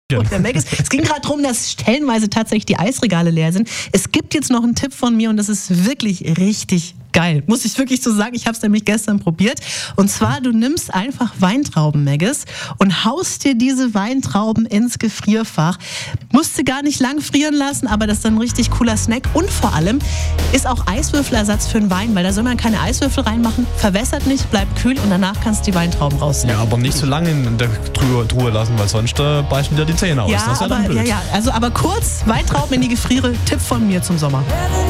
Und der Maggis. Es ging gerade darum, dass stellenweise tatsächlich die Eisregale leer sind. Es gibt jetzt noch einen Tipp von mir und das ist wirklich richtig geil. Muss ich wirklich so sagen. Ich habe es nämlich gestern probiert. Und zwar, du nimmst einfach Weintrauben, Maggis, und haust dir diese Weintrauben ins Gefrierfach. Musst du gar nicht lang frieren lassen, aber das ist dann ein richtig cooler Snack. Und vor allem ist auch Eiswürfelersatz für einen Wein, weil da soll man keine Eiswürfel reinmachen. Verwässert nicht, bleibt kühl und danach kannst du die Weintrauben rausnehmen. Ja, aber nicht so lange in der Truhe lassen, weil sonst beißen wieder die Zähne aus. Ja, das ist ja dann blöd. aber kurz Weintrauben in die Gefriere. Tipp von mir zum Sommer.